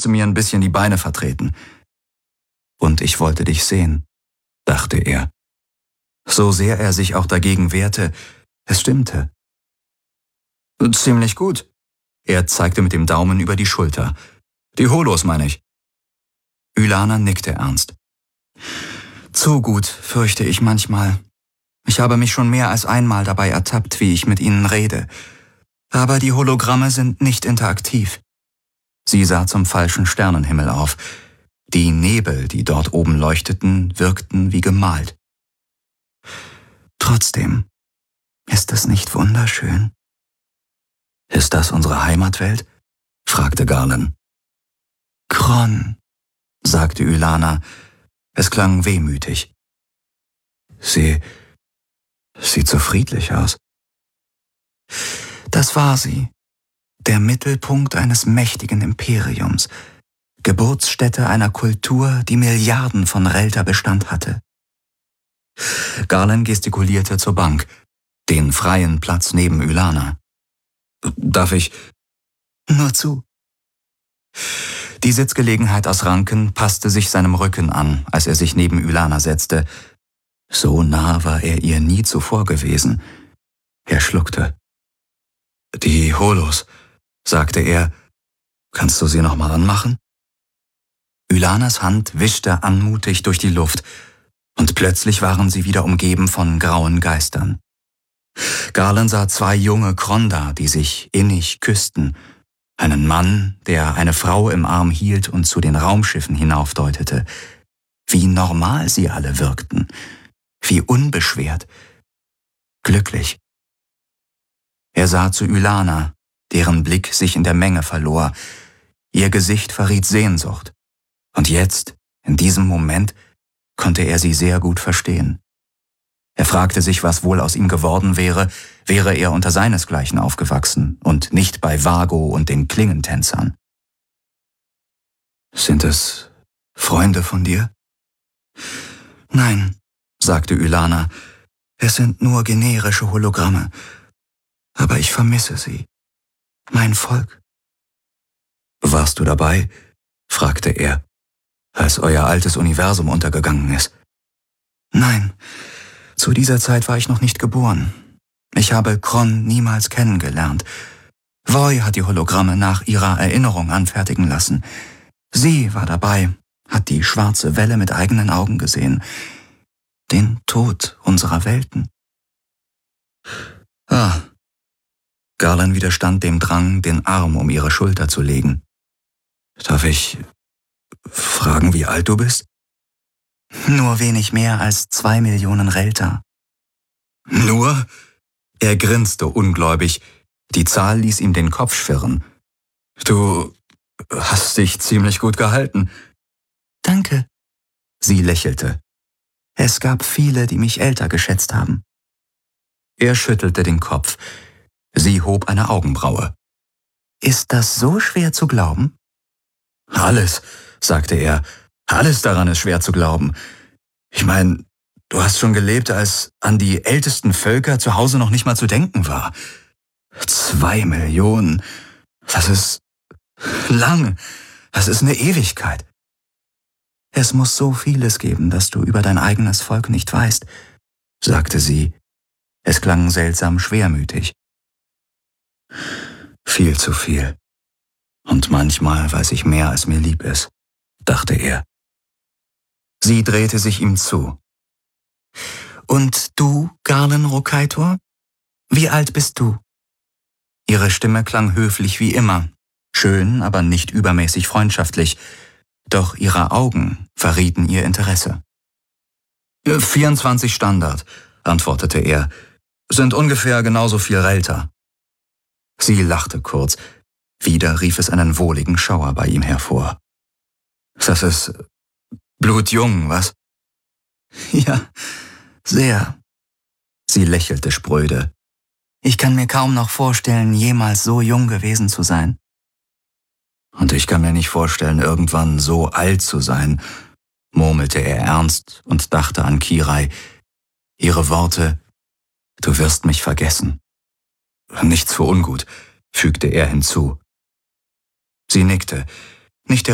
müsste mir ein bisschen die Beine vertreten. Und ich wollte dich sehen, dachte er. So sehr er sich auch dagegen wehrte, es stimmte. Ziemlich gut. Er zeigte mit dem Daumen über die Schulter. Die Holos, meine ich. Ylana nickte ernst. Zu gut, fürchte ich manchmal. Ich habe mich schon mehr als einmal dabei ertappt, wie ich mit ihnen rede. Aber die Hologramme sind nicht interaktiv. Sie sah zum falschen Sternenhimmel auf. Die Nebel, die dort oben leuchteten, wirkten wie gemalt. Trotzdem, ist es nicht wunderschön? Ist das unsere Heimatwelt? Fragte Garland. Kron, sagte Ylana. Es klang wehmütig. Sie sieht so friedlich aus. Das war sie. Der Mittelpunkt eines mächtigen Imperiums. Geburtsstätte einer Kultur, die Milliarden von Relta Bestand hatte. Garland gestikulierte zur Bank, den freien Platz neben Ylana. Darf ich? Nur zu. Die Sitzgelegenheit aus Ranken passte sich seinem Rücken an, als er sich neben Ylana setzte. So nah war er ihr nie zuvor gewesen. Er schluckte. Die Holos, sagte er. Kannst du sie noch mal anmachen? Ylanas Hand wischte anmutig durch die Luft, und plötzlich waren sie wieder umgeben von grauen Geistern. Garland sah 2 junge Kronda, die sich innig küssten, einen Mann, der eine Frau im Arm hielt und zu den Raumschiffen hinaufdeutete. Wie normal sie alle wirkten, wie unbeschwert, glücklich. Er sah zu Ylana, deren Blick sich in der Menge verlor. Ihr Gesicht verriet Sehnsucht. Und jetzt, in diesem Moment, konnte er sie sehr gut verstehen. Er fragte sich, was wohl aus ihm geworden wäre, wäre er unter seinesgleichen aufgewachsen und nicht bei Vago und den Klingentänzern. Sind es Freunde von dir? Nein, sagte Ylana, es sind nur generische Hologramme. Aber ich vermisse sie. Mein Volk. Warst du dabei? Fragte er, als euer altes Universum untergegangen ist. Nein, zu dieser Zeit war ich noch nicht geboren. Ich habe Kron niemals kennengelernt. Voy hat die Hologramme nach ihrer Erinnerung anfertigen lassen. Sie war dabei, hat die schwarze Welle mit eigenen Augen gesehen. Den Tod unserer Welten. Garland widerstand dem Drang, den Arm um ihre Schulter zu legen. Darf ich fragen, wie alt du bist? Nur wenig mehr als 2 Millionen Relta. Nur? Er grinste ungläubig. Die Zahl ließ ihm den Kopf schwirren. Du hast dich ziemlich gut gehalten. Danke. Sie lächelte. Es gab viele, die mich älter geschätzt haben. Er schüttelte den Kopf. Sie hob eine Augenbraue. Ist das so schwer zu glauben? Alles, sagte er. Alles daran ist schwer zu glauben. Ich meine, du hast schon gelebt, als an die ältesten Völker zu Hause noch nicht mal zu denken war. 2 Millionen. Das ist lang. Das ist eine Ewigkeit. Es muss so vieles geben, das du über dein eigenes Volk nicht weißt, sagte sie. Es klang seltsam schwermütig. Viel zu viel. Und manchmal weiß ich mehr, als mir lieb ist, dachte er. Sie drehte sich ihm zu. Und du, Garland Rokaitor? Wie alt bist du? Ihre Stimme klang höflich wie immer, schön, aber nicht übermäßig freundschaftlich. Doch ihre Augen verrieten ihr Interesse. 24 Standard, antwortete er, sind ungefähr genauso viel Relta. Sie lachte kurz. Wieder rief es einen wohligen Schauer bei ihm hervor. Das ist blutjung, was? Ja, sehr. Sie lächelte spröde. Ich kann mir kaum noch vorstellen, jemals so jung gewesen zu sein. Und ich kann mir nicht vorstellen, irgendwann so alt zu sein, murmelte er ernst und dachte an Kirai. Ihre Worte, du wirst mich vergessen. Nichts für ungut, fügte er hinzu. Sie nickte, nicht